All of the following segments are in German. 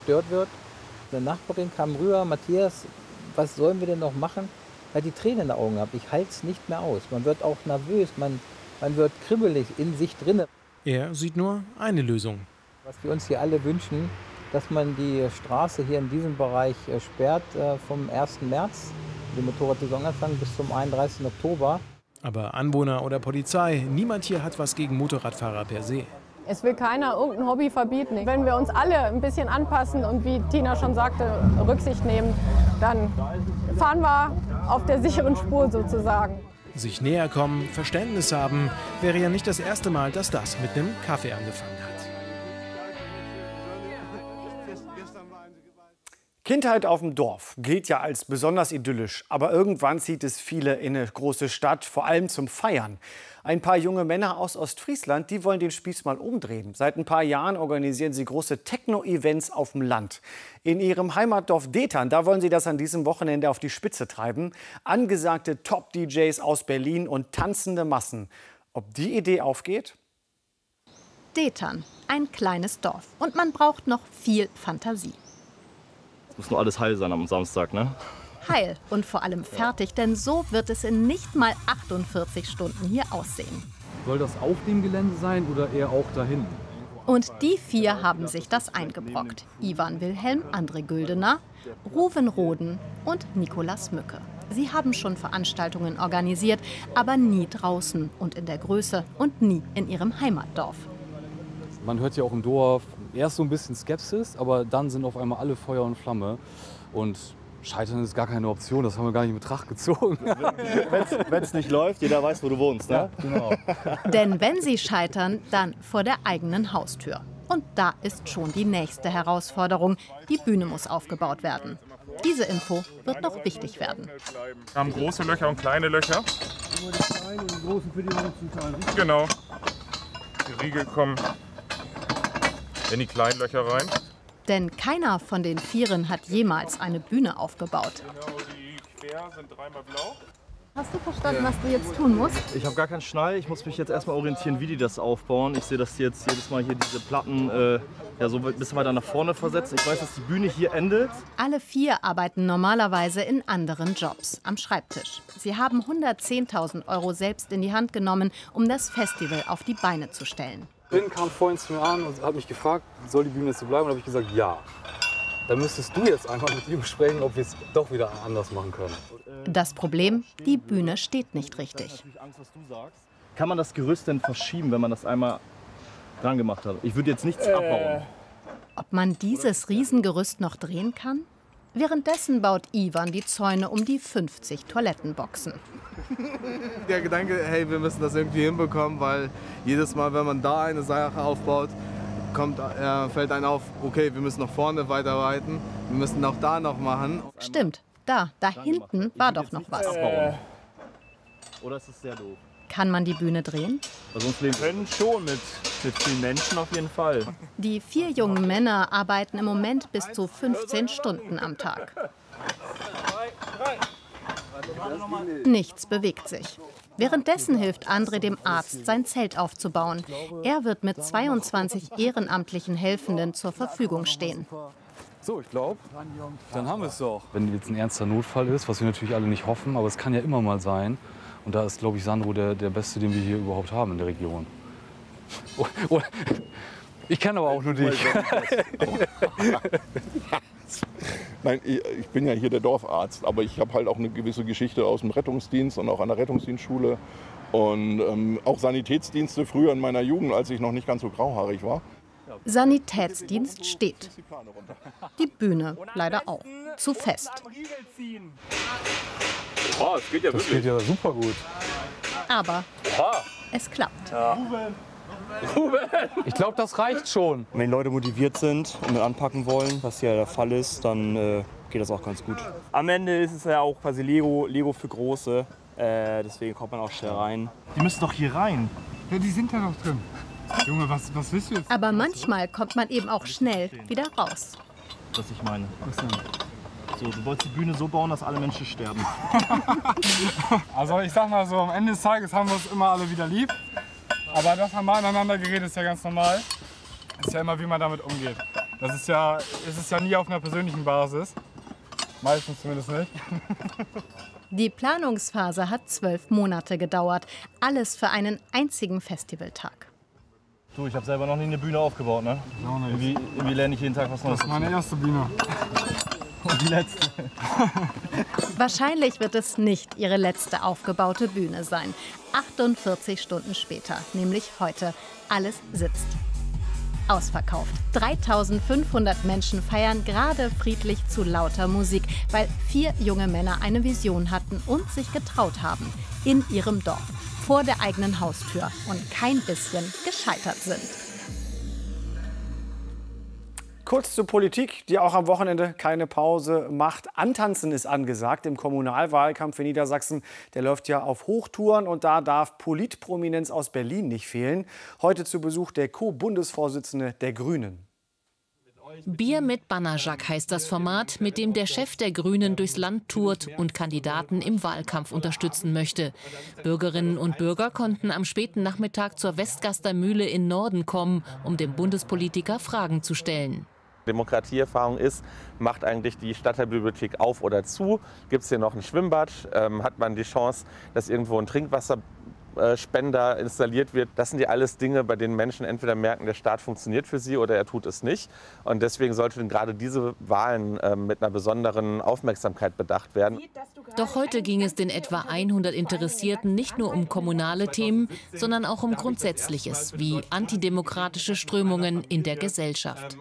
Gestört wird. Eine Nachbarin kam rüber, Matthias, was sollen wir denn noch machen? Weil die Tränen in den Augen habe. Ich halte es nicht mehr aus. Man wird auch nervös, man wird kribbelig in sich drinne. Er sieht nur eine Lösung. Was wir uns hier alle wünschen, dass man die Straße hier in diesem Bereich sperrt vom 1. März, den Motorradsaisonanfang, bis zum 31. Oktober. Aber Anwohner oder Polizei, niemand hier hat was gegen Motorradfahrer per se. Es will keiner irgendein Hobby verbieten. Wenn wir uns alle ein bisschen anpassen und, wie Tina schon sagte, Rücksicht nehmen, dann fahren wir auf der sicheren Spur sozusagen. Sich näher kommen, Verständnis haben, wäre ja nicht das erste Mal, dass das mit einem Kaffee angefangen hat. Kindheit auf dem Dorf gilt ja als besonders idyllisch, aber irgendwann zieht es viele in eine große Stadt, vor allem zum Feiern. Ein paar junge Männer aus Ostfriesland, die wollen den Spieß mal umdrehen. Seit ein paar Jahren organisieren sie große Techno-Events auf dem Land. In ihrem Heimatdorf Detern, da wollen sie das an diesem Wochenende auf die Spitze treiben. Angesagte Top-DJs aus Berlin und tanzende Massen. Ob die Idee aufgeht? Detern, ein kleines Dorf. Und man braucht noch viel Fantasie. Es muss nur alles heil sein am Samstag, ne? Heil und vor allem fertig, denn so wird es in nicht mal 48 Stunden hier aussehen. Soll das auf dem Gelände sein oder eher auch dahin? Und die vier haben sich das eingebrockt. Ivan Wilhelm, André Güldener, Ruven Roden und Nikolas Mücke. Sie haben schon Veranstaltungen organisiert, aber nie draußen und in der Größe und nie in ihrem Heimatdorf. Man hört ja auch im Dorf erst so ein bisschen Skepsis, aber dann sind auf einmal alle Feuer und Flamme. Und Scheitern ist gar keine Option, das haben wir gar nicht in Betracht gezogen. Wenn es nicht läuft, jeder weiß, wo du wohnst, ne? Ja, genau. Denn wenn sie scheitern, dann vor der eigenen Haustür. Und da ist schon die nächste Herausforderung. Die Bühne muss aufgebaut werden. Diese Info wird noch wichtig werden. Wir haben große Löcher und kleine Löcher. Nur die kleinen und die großen für die Hochzuteilen. Genau. Die Riegel kommen in die kleinen Löcher rein. Denn keiner von den Vieren hat jemals eine Bühne aufgebaut. Genau, die quer sind dreimal blau. Hast du verstanden, was du jetzt tun musst? Ich habe gar keinen Schnall. Ich muss mich jetzt erstmal orientieren, wie die das aufbauen. Ich sehe, dass die jetzt jedes Mal hier diese Platten ja, so ein bisschen weiter nach vorne versetzen. Ich weiß, dass die Bühne hier endet. Alle vier arbeiten normalerweise in anderen Jobs am Schreibtisch. Sie haben 110.000 € selbst in die Hand genommen, um das Festival auf die Beine zu stellen. Finn kam vorhin zu mir an und hat mich gefragt, soll die Bühne jetzt so bleiben? Und habe ich gesagt, ja. Dann müsstest du jetzt einfach mit ihm sprechen, ob wir es doch wieder anders machen können. Das Problem, die Bühne steht nicht richtig. Kann man das Gerüst denn verschieben, wenn man das einmal dran gemacht hat? Ich würde jetzt nichts abbauen. Ob man dieses Riesengerüst noch drehen kann? Währenddessen baut Ivan die Zäune um die 50 Toilettenboxen. Der Gedanke, hey, wir müssen das irgendwie hinbekommen, weil jedes Mal, wenn man da eine Sache aufbaut, fällt einem auf, okay, wir müssen nach vorne weiterarbeiten, wir müssen auch da noch machen. Stimmt, da hinten war doch noch was. Oder ist das sehr doof? Kann man die Bühne drehen? Wir können schon mit vielen Menschen auf jeden Fall. Die vier jungen Männer arbeiten im Moment bis zu 15 Stunden am Tag. Nichts bewegt sich. Währenddessen hilft André dem Arzt, sein Zelt aufzubauen. Er wird mit 22 ehrenamtlichen Helfenden zur Verfügung stehen. So, ich glaube, dann haben wir es doch. Wenn jetzt ein ernster Notfall ist, was wir natürlich alle nicht hoffen, aber es kann ja immer mal sein. Und da ist, glaube ich, Sandro der Beste, den wir hier überhaupt haben in der Region. Ich kenne aber auch nur dich. Nein, ich bin ja hier der Dorfarzt, aber ich habe halt auch eine gewisse Geschichte aus dem Rettungsdienst und auch an der Rettungsdienstschule. Und auch Sanitätsdienste früher in meiner Jugend, als ich noch nicht ganz so grauhaarig war. Sanitätsdienst steht. Die Bühne leider auch. Zu fest. Oh, das geht ja wirklich. Das geht ja super gut. Aber es klappt. Ja. Ich glaube, das reicht schon. Wenn die Leute motiviert sind und anpacken wollen, was ja der Fall ist, dann geht das auch ganz gut. Am Ende ist es ja auch quasi Lego für Große. Deswegen kommt man auch schnell rein. Die müssen doch hier rein. Ja, die sind ja noch drin. Junge, was willst du jetzt? Aber manchmal kommt man eben auch schnell wieder raus. Was ich meine. So, du wolltest die Bühne so bauen, dass alle Menschen sterben. Also ich sag mal so, am Ende des Tages haben wir uns immer alle wieder lieb. Aber das haben wir aneinander geredet, ist ja ganz normal. Ist ja immer, wie man damit umgeht. Das ist ja nie auf einer persönlichen Basis. Meistens zumindest nicht. Die Planungsphase hat 12 Monate gedauert. Alles für einen einzigen Festivaltag. Du, ich habe selber noch nie eine Bühne aufgebaut, ne? Auch nicht. Irgendwie lerne ich jeden Tag was Neues. Das ist meine erste Bühne. Und die letzte. Wahrscheinlich wird es nicht ihre letzte aufgebaute Bühne sein. 48 Stunden später, nämlich heute. Alles sitzt. Ausverkauft. 3500 Menschen feiern gerade friedlich zu lauter Musik, weil 4 junge Männer eine Vision hatten und sich getraut haben. In ihrem Dorf, vor der eigenen Haustür und kein bisschen gescheitert sind. Kurz zur Politik, die auch am Wochenende keine Pause macht. Antanzen ist angesagt im Kommunalwahlkampf in Niedersachsen. Der läuft ja auf Hochtouren und da darf Politprominenz aus Berlin nicht fehlen. Heute zu Besuch der Co-Bundesvorsitzende der Grünen. Bier mit Bannerjacke heißt das Format, mit dem der Chef der Grünen durchs Land tourt und Kandidaten im Wahlkampf unterstützen möchte. Bürgerinnen und Bürger konnten am späten Nachmittag zur Westgaster Mühle in Norden kommen, um dem Bundespolitiker Fragen zu stellen. Demokratieerfahrung ist, macht eigentlich die Stadtteilbibliothek auf oder zu? Gibt es hier noch ein Schwimmbad? Hat man die Chance, dass irgendwo ein Trinkwasserspender installiert wird? Das sind ja alles Dinge, bei denen Menschen entweder merken, der Staat funktioniert für sie oder er tut es nicht. Und deswegen sollten gerade diese Wahlen mit einer besonderen Aufmerksamkeit bedacht werden. Doch heute ging es den etwa 100 Interessierten nicht nur um kommunale Themen, sondern auch um Grundsätzliches, wie antidemokratische Strömungen in der Gesellschaft.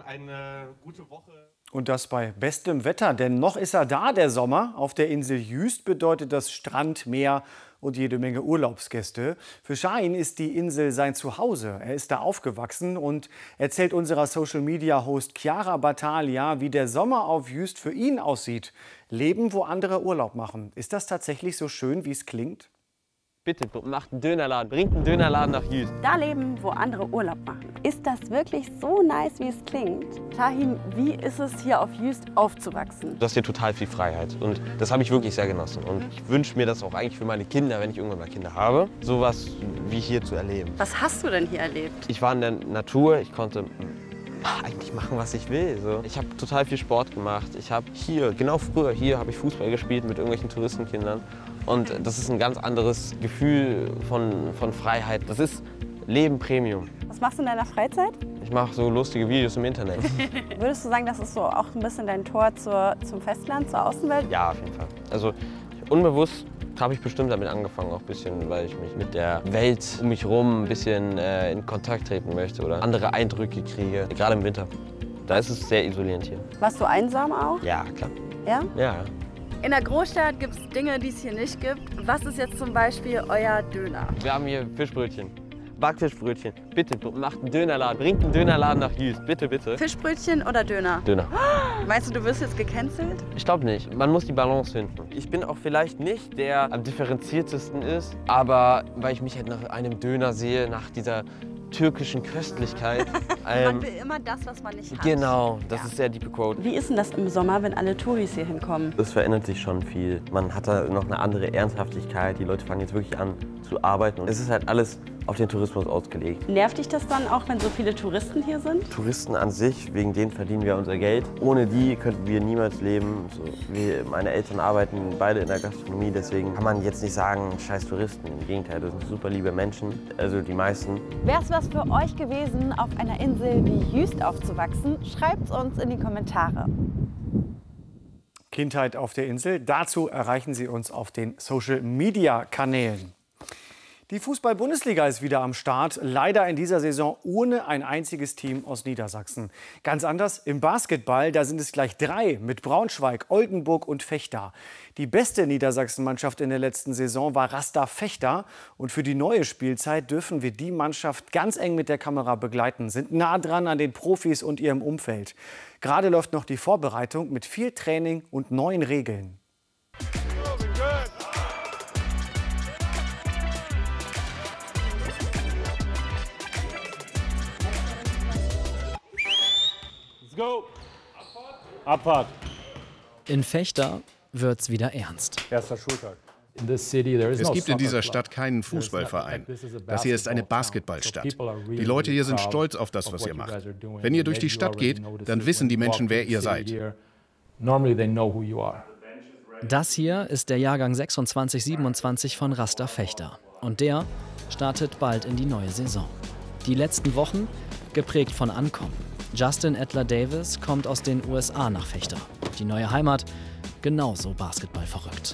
Und das bei bestem Wetter, denn noch ist er da, der Sommer. Auf der Insel Jüst bedeutet das Strand, Meer und jede Menge Urlaubsgäste. Für Shahin ist die Insel sein Zuhause. Er ist da aufgewachsen und erzählt unserer Social-Media-Host Chiara Battaglia, wie der Sommer auf Jüst für ihn aussieht. Leben, wo andere Urlaub machen. Ist das tatsächlich so schön, wie es klingt? Bitte, macht einen Dönerladen, bringt einen Dönerladen nach Jüst. Da leben, wo andere Urlaub machen. Ist das wirklich so nice, wie es klingt? Shahin, wie ist es hier auf Jüst aufzuwachsen? Du hast hier total viel Freiheit und das habe ich wirklich sehr genossen. Und ich wünsche mir das auch eigentlich für meine Kinder, wenn ich irgendwann mal Kinder habe, sowas wie hier zu erleben. Was hast du denn hier erlebt? Ich war in der Natur, ich konnte eigentlich machen, was ich will. So. Ich habe total viel Sport gemacht. Ich habe hier, genau früher, hier habe ich Fußball gespielt mit irgendwelchen Touristenkindern. Und das ist ein ganz anderes Gefühl von Freiheit. Das ist Leben Premium. Was machst du in deiner Freizeit? Ich mache so lustige Videos im Internet. Würdest du sagen, das ist so auch ein bisschen dein Tor zum Festland, zur Außenwelt? Ja, auf jeden Fall. Also unbewusst habe ich bestimmt damit angefangen, auch ein bisschen, weil ich mich mit der Welt um mich herum ein bisschen in Kontakt treten möchte oder andere Eindrücke kriege, gerade im Winter. Da ist es sehr isolierend hier. Warst du einsam auch? Ja, klar. Ja? Ja. In der Großstadt gibt es Dinge, die es hier nicht gibt. Was ist jetzt zum Beispiel euer Döner? Wir haben hier Fischbrötchen, Backfischbrötchen. Bitte, macht einen Dönerladen, bringt einen Dönerladen nach Jüst. Bitte, bitte. Fischbrötchen oder Döner? Döner. Meinst du, du wirst jetzt gecancelt? Ich glaube nicht. Man muss die Balance finden. Ich bin auch vielleicht nicht der am differenziertesten ist, aber weil ich mich halt nach einem Döner sehe, nach dieser türkischen Köstlichkeit. Man will immer das, was man nicht hat. Genau, das ist sehr deep Quote. Wie ist denn das im Sommer, wenn alle Touris hier hinkommen? Es verändert sich schon viel. Man hat da noch eine andere Ernsthaftigkeit. Die Leute fangen jetzt wirklich an zu arbeiten. Und es ist halt alles auf den Tourismus ausgelegt. Nervt dich das dann auch, wenn so viele Touristen hier sind? Touristen an sich, wegen denen verdienen wir unser Geld. Ohne die könnten wir niemals leben. So, meine Eltern arbeiten beide in der Gastronomie, deswegen kann man jetzt nicht sagen, scheiß Touristen. Im Gegenteil, das sind super liebe Menschen, also die meisten. Wäre es was für euch gewesen, auf einer Insel wie Jüst aufzuwachsen? Schreibt es uns in die Kommentare. Kindheit auf der Insel. Dazu erreichen Sie uns auf den Social-Media-Kanälen. Die Fußball-Bundesliga ist wieder am Start, leider in dieser Saison ohne ein einziges Team aus Niedersachsen. Ganz anders im Basketball, da sind es gleich 3 mit Braunschweig, Oldenburg und Vechta. Die beste Niedersachsen-Mannschaft in der letzten Saison war Rasta Vechta. Und für die neue Spielzeit dürfen wir die Mannschaft ganz eng mit der Kamera begleiten, sind nah dran an den Profis und ihrem Umfeld. Gerade läuft noch die Vorbereitung mit viel Training und neuen Regeln. Go! Abfahrt! In Vechta wird's wieder ernst. Erster Schultag. Es gibt in dieser Stadt keinen Fußballverein. Das hier ist eine Basketballstadt. Die Leute hier sind stolz auf das, was ihr macht. Wenn ihr durch die Stadt geht, dann wissen die Menschen, wer ihr seid. Das hier ist der Jahrgang 26/27 von Rasta Vechta. Und der startet bald in die neue Saison. Die letzten Wochen geprägt von Ankommen. Justin Edler-Davis kommt aus den USA nach Vechta. Die neue Heimat genauso basketballverrückt.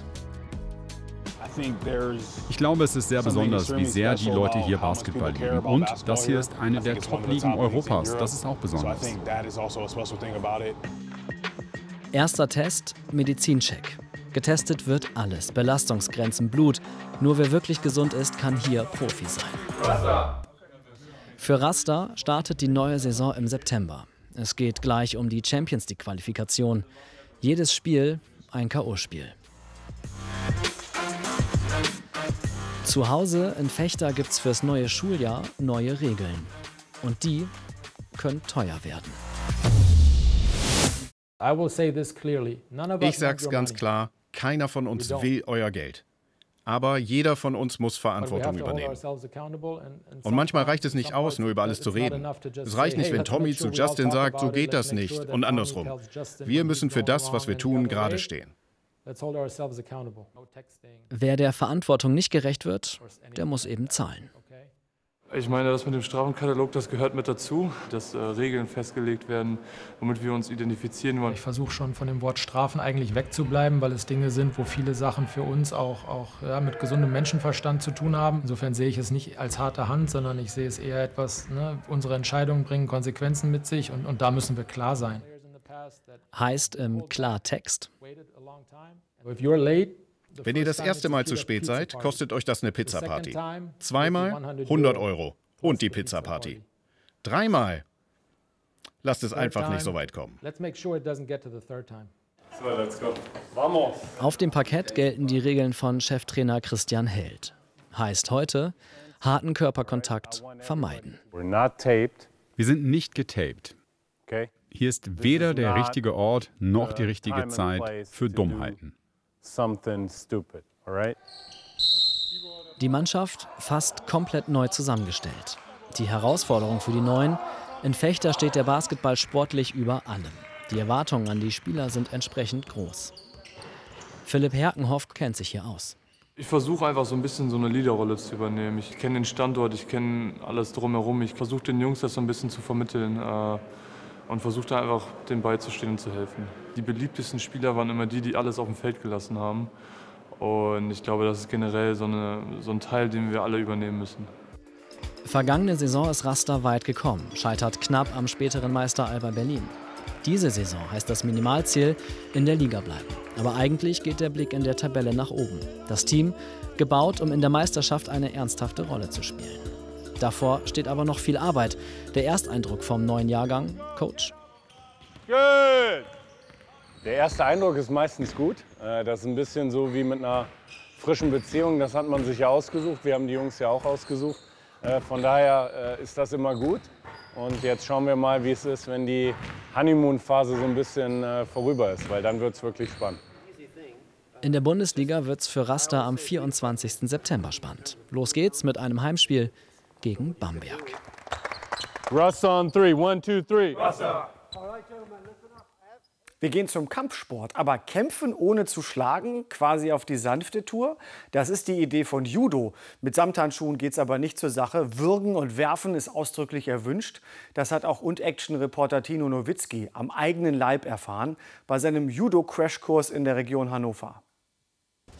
Ich glaube, es ist sehr besonders, wie sehr die Leute hier Basketball lieben. Und das hier ist eine der Top-Ligen Europas. Das ist auch besonders. Erster Test, Medizincheck. Getestet wird alles, Belastungsgrenzen, Blut. Nur wer wirklich gesund ist, kann hier Profi sein. Für Rasta startet die neue Saison im September. Es geht gleich um die Champions-League-Qualifikation. Jedes Spiel ein K.O.-Spiel. Zu Hause in Vechta gibt's fürs neue Schuljahr neue Regeln. Und die können teuer werden. Ich sag's ganz klar, keiner von uns will euer Geld. Aber jeder von uns muss Verantwortung übernehmen. Und manchmal reicht es nicht aus, nur über alles zu reden. Es reicht nicht, wenn Tommy zu Justin sagt, so geht das nicht und andersrum. Wir müssen für das, was wir tun, gerade stehen. Wer der Verantwortung nicht gerecht wird, der muss eben zahlen. Ich meine, das mit dem Strafenkatalog, das gehört mit dazu, dass Regeln festgelegt werden, womit wir uns identifizieren wollen. Ich versuche schon von dem Wort Strafen eigentlich wegzubleiben, weil es Dinge sind, wo viele Sachen für uns auch mit gesundem Menschenverstand zu tun haben. Insofern sehe ich es nicht als harte Hand, sondern ich sehe es eher etwas, unsere Entscheidungen bringen Konsequenzen mit sich und da müssen wir klar sein. Heißt im Klartext: Wenn ihr das erste Mal zu spät seid, kostet euch das eine Pizzaparty. Zweimal 100 € und die Pizzaparty. Dreimal lasst es einfach nicht so weit kommen. Auf dem Parkett gelten die Regeln von Cheftrainer Christian Held. Heißt heute, harten Körperkontakt vermeiden. Wir sind nicht getaped. Hier ist weder der richtige Ort noch die richtige Zeit für Dummheiten. Die Mannschaft fast komplett neu zusammengestellt. Die Herausforderung für die Neuen: in Vechta steht der Basketball sportlich über allem. Die Erwartungen an die Spieler sind entsprechend groß. Philipp Herkenhoff kennt sich hier aus. Ich versuche einfach so ein bisschen so eine Leaderrolle zu übernehmen. Ich kenne den Standort, ich kenne alles drumherum. Ich versuche den Jungs das so ein bisschen zu vermitteln und versuche da einfach denen beizustehen und zu helfen. Die beliebtesten Spieler waren immer die, die alles auf dem Feld gelassen haben. Und ich glaube, das ist generell so ein Teil, den wir alle übernehmen müssen. Vergangene Saison ist Rasta weit gekommen, scheitert knapp am späteren Meister Alba Berlin. Diese Saison heißt das Minimalziel: in der Liga bleiben. Aber eigentlich geht der Blick in der Tabelle nach oben. Das Team gebaut, um in der Meisterschaft eine ernsthafte Rolle zu spielen. Davor steht aber noch viel Arbeit. Der Ersteindruck vom neuen Jahrgang: Coach. Good. Der erste Eindruck ist meistens gut. Das ist ein bisschen so wie mit einer frischen Beziehung. Das hat man sich ja ausgesucht. Wir haben die Jungs ja auch ausgesucht. Von daher ist das immer gut. Und jetzt schauen wir mal, wie es ist, wenn die Honeymoon-Phase so ein bisschen vorüber ist, weil dann wird es wirklich spannend. In der Bundesliga wird es für Rasta am 24. September spannend. Los geht's mit einem Heimspiel gegen Bamberg. Russ on 3, 1, 2, 3. Rasta. Wir gehen zum Kampfsport, aber kämpfen ohne zu schlagen, quasi auf die sanfte Tour. Das ist die Idee von Judo. Mit Samthandschuhen geht es aber nicht zur Sache. Würgen und Werfen ist ausdrücklich erwünscht. Das hat auch Und-Action-Reporter Tino Nowitzki am eigenen Leib erfahren bei seinem Judo-Crashkurs in der Region Hannover.